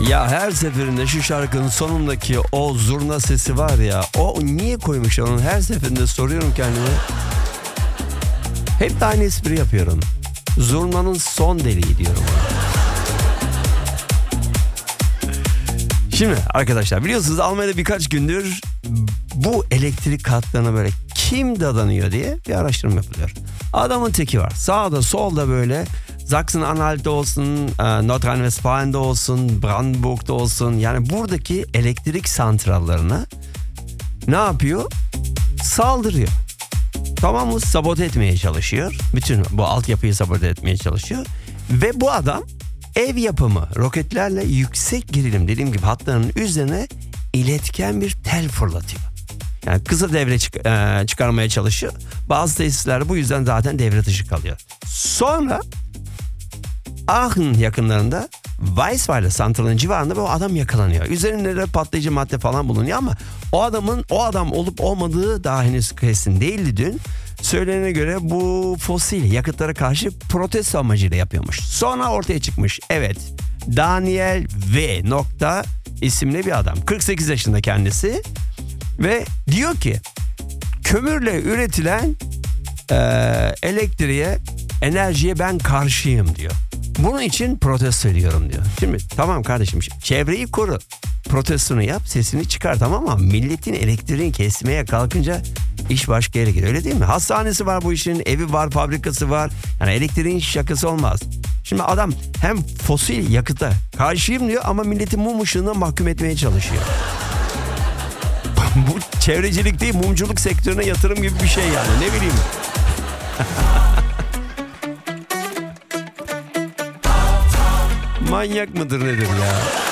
Ya her seferinde şu şarkının sonundaki o zurna sesi var ya, o niye koymuşlar onu, her seferinde soruyorum kendime. Hep de aynı espri yapıyorum. Zurnanın son deliği diyorum. Şimdi arkadaşlar, biliyorsunuz Almanya'da birkaç gündür bu elektrik katlarına böyle kim dadanıyor diye bir araştırma yapılıyor. Adamın teki var. Sağda solda böyle Sachsen-Anhalt'ta olsun, Nordrhein-Westfalen'de olsun, Brandenburg'da olsun. Yani buradaki elektrik santrallarına ne yapıyor? Saldırıyor. Tamam mı? Sabote etmeye çalışıyor. Bütün bu altyapıyı sabote etmeye çalışıyor. Ve bu adam ev yapımı roketlerle yüksek gerilim, dediğim gibi hatlarının üzerine iletken bir tel fırlatıyor. Yani kısa devre çıkarmaya çalışıyor. Bazı tesisler bu yüzden zaten devre dışı kalıyor. Sonra Aachen yakınlarında Weisweiler santralının civarında bu adam yakalanıyor. Üzerinde de patlayıcı madde falan bulunuyor ama o adam olup olmadığı daha henüz kesin değildi dün. Söylenene göre bu fosil yakıtlara karşı protesto amacıyla yapıyormuş. Sonra ortaya çıkmış. Evet, Daniel V. isimli bir adam. 48 yaşında kendisi. Ve diyor ki kömürle üretilen elektriğe, enerjiye ben karşıyım diyor. Bunun için protesto ediyorum diyor. Şimdi tamam kardeşim, çevreyi koru. Protestonu yap, sesini çıkar, tamam, ama milletin elektriğini kesmeye kalkınca iş başka yere gidiyor, öyle değil mi? Hastanesi var bu işin, evi var, fabrikası var. Yani elektriğin şakası olmaz. Şimdi adam hem fosil yakıta karşıyım diyor ama milleti mum ışığına mahkum etmeye çalışıyor. Bu çevrecilik değil, mumculuk sektörüne yatırım gibi bir şey yani, ne bileyim. Manyak mıdır nedir ya?